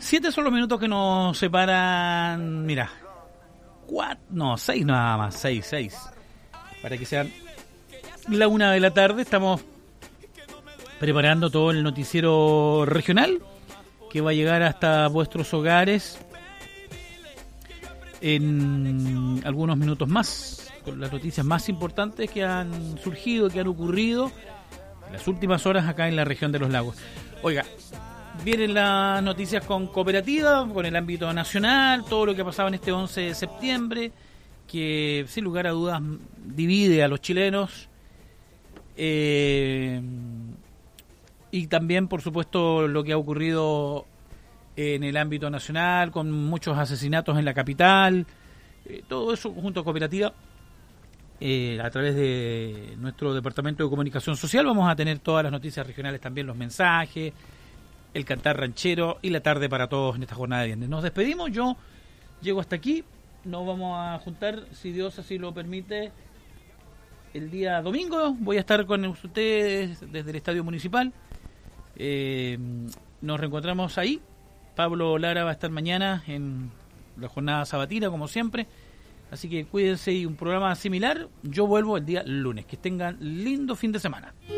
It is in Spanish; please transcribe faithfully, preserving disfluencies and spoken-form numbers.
Siete son los minutos que nos separan, mira, cuatro, no, seis nada más, seis, seis, para que sean la una de la tarde. Estamos preparando todo el noticiero regional que va a llegar hasta vuestros hogares en algunos minutos más, con las noticias más importantes que han surgido, que han ocurrido en las últimas horas acá en la región de los lagos. Oiga, vienen las noticias con Cooperativa, con el ámbito nacional, todo lo que ha pasado en este once de septiembre, que sin lugar a dudas divide a los chilenos, eh, y también, por supuesto, lo que ha ocurrido en el ámbito nacional, con muchos asesinatos en la capital, eh, todo eso junto a Cooperativa. Eh, a través de nuestro Departamento de Comunicación Social vamos a tener todas las noticias regionales, también los mensajes, el cantar ranchero y la tarde para todos en esta jornada de viernes. Nos despedimos, yo llego hasta aquí, nos vamos a juntar, si Dios así lo permite, el día domingo. Voy a estar con ustedes desde el Estadio Municipal, eh, nos reencontramos ahí. Pablo Lara va a estar mañana en la jornada sabatina, como siempre. Así que cuídense, y un programa similar, yo vuelvo el día lunes. Que tengan lindo fin de semana.